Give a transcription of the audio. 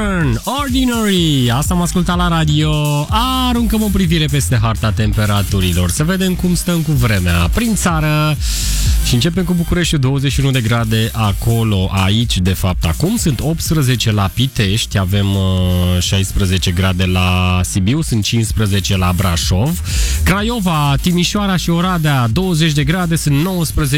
Burn, Ordinary. Asta am ascultat la radio. Aruncăm o privire peste harta temperaturilor, să vedem cum stăm cu vremea prin țară. Și începem cu Bucureștiul, 21 de grade acolo, aici, de fapt, acum sunt 18 la Pitești, avem 16 grade la Sibiu, sunt 15 la Brașov, Craiova, Timișoara și Oradea, 20 de grade, sunt 19